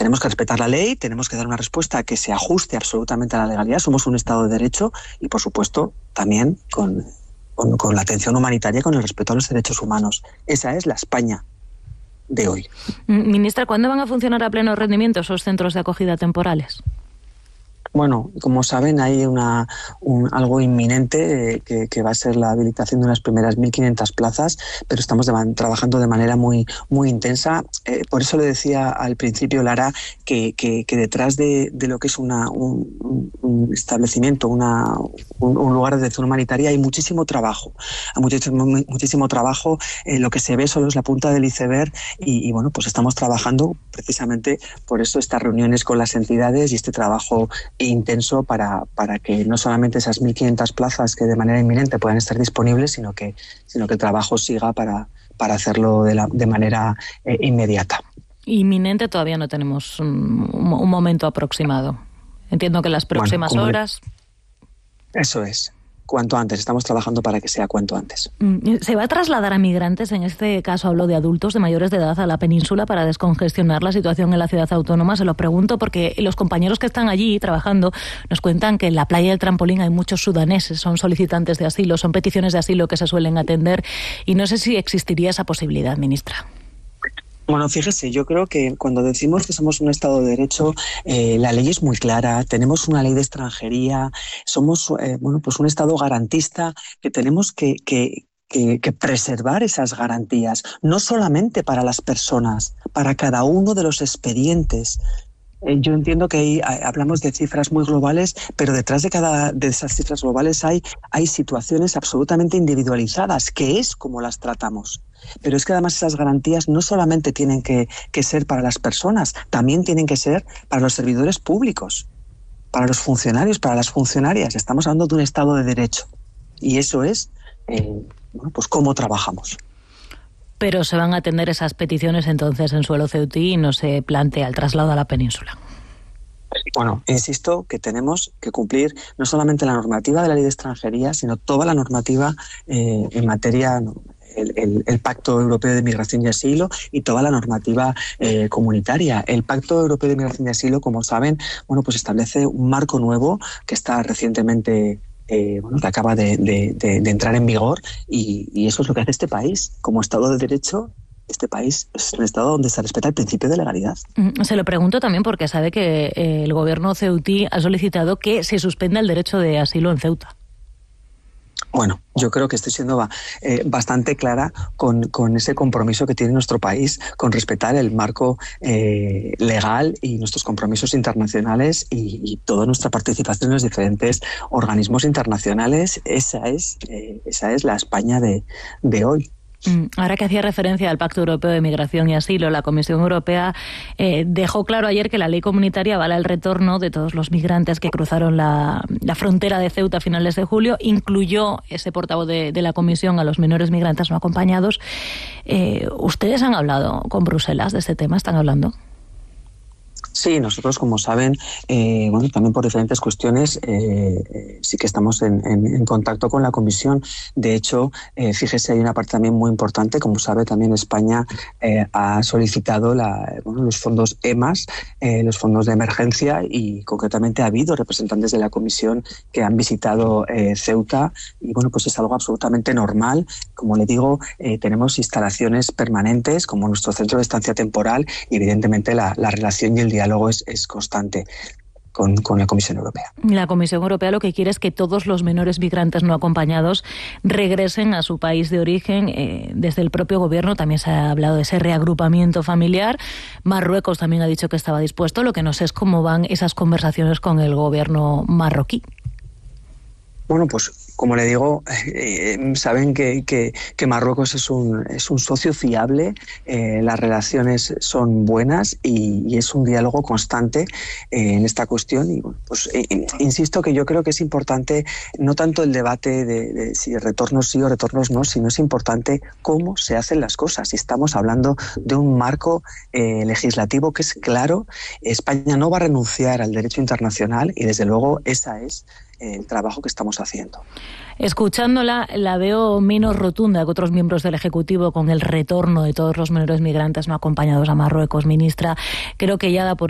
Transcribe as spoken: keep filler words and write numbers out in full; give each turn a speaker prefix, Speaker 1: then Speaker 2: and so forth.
Speaker 1: tenemos que respetar la ley, tenemos que dar una respuesta que se ajuste absolutamente a la legalidad. Somos un Estado de Derecho y, por supuesto, también con, con, con la atención humanitaria y con el respeto a los derechos humanos. Esa es la España de hoy.
Speaker 2: Ministra, ¿cuándo van a funcionar a pleno rendimiento esos centros de acogida temporales?
Speaker 1: Bueno, como saben, hay una, un, algo inminente eh, que, que va a ser la habilitación de unas primeras mil quinientas plazas, pero estamos de man, trabajando de manera muy, muy intensa. Eh, por eso le decía al principio, Lara, que, que, que detrás de, de lo que es una, un, un establecimiento, una, un, un lugar de atención humanitaria, hay muchísimo trabajo. Hay muchísimo, muchísimo trabajo. Eh, lo que se ve solo es la punta del iceberg y, y, bueno, pues estamos trabajando precisamente por eso estas reuniones con las entidades y este trabajo intenso para, para que no solamente esas mil quinientas plazas que de manera inminente puedan estar disponibles, sino que, sino que el trabajo siga para, para hacerlo de, la, de manera eh, inmediata.
Speaker 2: Inminente todavía no tenemos un, un momento aproximado. Entiendo que las próximas
Speaker 1: bueno,
Speaker 2: horas...
Speaker 1: Le... Eso es. Cuanto antes, estamos trabajando para que sea cuanto antes.
Speaker 2: ¿Se va a trasladar a migrantes, en este caso hablo de adultos de mayores de edad, a la península para descongestionar la situación en la ciudad autónoma? Se lo pregunto porque los compañeros que están allí trabajando nos cuentan que en la playa del Trampolín hay muchos sudaneses, son solicitantes de asilo, son peticiones de asilo que se suelen atender y no sé si existiría esa posibilidad, ministra.
Speaker 1: Bueno, fíjese, yo creo que cuando decimos que somos un Estado de Derecho, eh, la ley es muy clara, tenemos una ley de extranjería, somos eh, bueno, pues un Estado garantista que tenemos que, que, que, que preservar esas garantías, no solamente para las personas, para cada uno de los expedientes. Yo entiendo que hay, hablamos de cifras muy globales, pero detrás de cada de esas cifras globales hay, hay situaciones absolutamente individualizadas, que es como las tratamos. Pero es que además esas garantías no solamente tienen que, que ser para las personas, también tienen que ser para los servidores públicos, para los funcionarios, para las funcionarias. Estamos hablando de un Estado de Derecho. Y eso es, eh, bueno, pues cómo trabajamos.
Speaker 2: Pero se van a atender esas peticiones entonces en suelo ceutí y no se plantea el traslado a la península.
Speaker 1: Bueno, insisto que tenemos que cumplir no solamente la normativa de la ley de extranjería, sino toda la normativa eh, en materia, el, el, el Pacto Europeo de Migración y Asilo y toda la normativa eh, comunitaria. El Pacto Europeo de Migración y Asilo, como saben, bueno, pues establece un marco nuevo que está recientemente Eh, bueno, que acaba de, de, de, de entrar en vigor y, y eso es lo que hace este país. Como Estado de Derecho, este país es un Estado donde se respeta el principio de legalidad.
Speaker 2: Se lo pregunto también porque sabe que eh, el gobierno ceutí ha solicitado que se suspenda el derecho de asilo en Ceuta.
Speaker 1: Bueno, yo creo que estoy siendo eh, bastante clara con, con ese compromiso que tiene nuestro país con respetar el marco eh, legal y nuestros compromisos internacionales y, y toda nuestra participación en los diferentes organismos internacionales. Esa es, eh, esa es la España de, de hoy.
Speaker 2: Ahora que hacía referencia al Pacto Europeo de Migración y Asilo, la Comisión Europea eh, dejó claro ayer que la ley comunitaria avala el retorno de todos los migrantes que cruzaron la, la frontera de Ceuta a finales de julio. Incluyó ese portavoz de, de la Comisión a los menores migrantes no acompañados. Eh, ¿Ustedes han hablado con Bruselas de este tema? ¿Están hablando?
Speaker 1: Sí, nosotros, como saben, eh, bueno, también por diferentes cuestiones, eh, sí que estamos en, en, en contacto con la Comisión. De hecho, eh, fíjese, hay una parte también muy importante. Como sabe, también España eh, ha solicitado la, bueno, los fondos E M A S, eh, los fondos de emergencia, y concretamente ha habido representantes de la Comisión que han visitado eh, Ceuta y bueno, pues es algo absolutamente normal. Como le digo, eh, tenemos instalaciones permanentes como nuestro centro de estancia temporal y evidentemente la, la relación y el diálogo es, es constante con, con la Comisión Europea.
Speaker 2: La Comisión Europea lo que quiere es que todos los menores migrantes no acompañados regresen a su país de origen. Eh, desde el propio gobierno también se ha hablado de ese reagrupamiento familiar. Marruecos también ha dicho que estaba dispuesto. Lo que no sé es cómo van esas conversaciones con el gobierno marroquí.
Speaker 1: Bueno, pues como le digo, eh, saben que, que, que Marruecos es un, es un socio fiable, eh, las relaciones son buenas y, y es un diálogo constante eh, en esta cuestión. Y bueno, pues eh, insisto que yo creo que es importante no tanto el debate de, de si retornos sí o retornos no, sino es importante cómo se hacen las cosas. Y estamos hablando de un marco eh, legislativo que es claro. España no va a renunciar al derecho internacional y desde luego esa es el trabajo que estamos haciendo.
Speaker 2: Escuchándola, la veo menos rotunda que otros miembros del Ejecutivo con el retorno de todos los menores migrantes no acompañados a Marruecos, ministra. Creo que ya da por